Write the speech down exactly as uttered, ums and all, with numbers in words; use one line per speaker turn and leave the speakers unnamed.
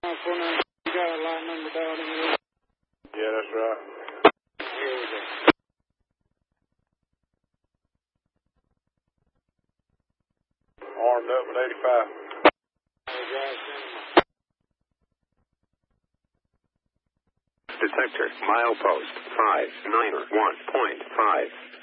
four nine, you got a line number down in there?
Yeah, that's right.
Here we go.
Armed up with eighty-five.
Detector, milepost, five niner one point five.